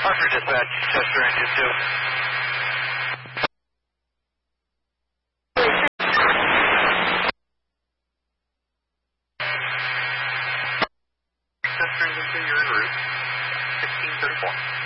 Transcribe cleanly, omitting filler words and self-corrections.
Archer dispatch, Chester engine 2. Chester engine 2, you're en route. 1634.